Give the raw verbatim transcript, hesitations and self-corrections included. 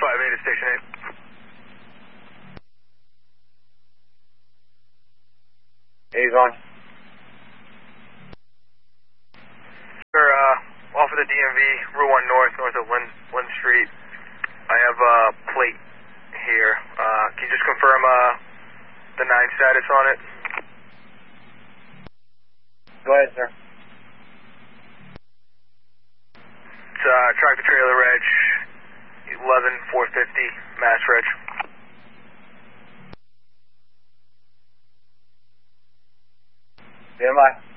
five eight to Station eight. He's on. Sir, uh, off of the D M V, Route one North, north of Lynn, Lynn Street. I have a plate here. Uh, can you just confirm uh, the nine status on it? Go ahead, sir. It's uh, tractor trailer reg, eleven four fifty, Mass reg. Stand by.